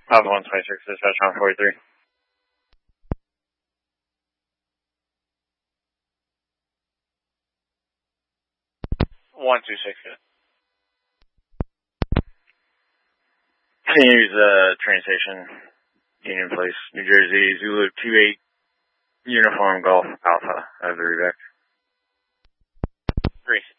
Alpha 126, dispatch on 43. 126, good. Can you use the train station, Union Place, New Jersey, Zulu 28, Uniform Golf Alpha. I have the reback. 3.